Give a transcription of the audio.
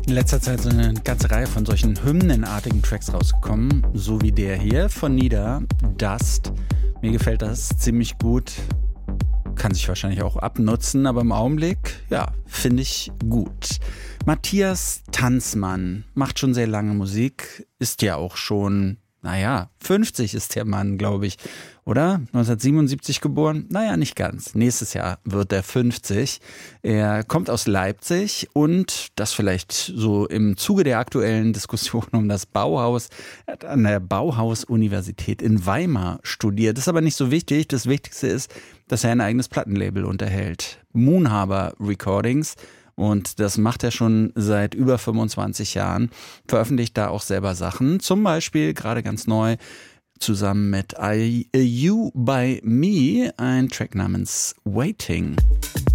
In letzter Zeit so eine ganze Reihe von solchen hymnenartigen Tracks rausgekommen, so wie der hier von Nida, Dust. Mir gefällt das ziemlich gut, kann sich wahrscheinlich auch abnutzen, aber im Augenblick, ja, finde ich gut. Matthias Tanzmann macht schon sehr lange Musik, ist ja auch schon, 50 ist der Mann, glaube ich, oder? 1977 geboren? Nicht ganz. Nächstes Jahr wird er 50. Er kommt aus Leipzig und das vielleicht so im Zuge der aktuellen Diskussion um das Bauhaus. Er hat an der Bauhaus-Universität in Weimar studiert. Das ist aber nicht so wichtig. Das Wichtigste ist, dass er ein eigenes Plattenlabel unterhält. Moonhaber Recordings. Und das macht er schon seit über 25 Jahren, veröffentlicht da auch selber Sachen, zum Beispiel gerade ganz neu zusammen mit You by Me, ein Track namens Waiting.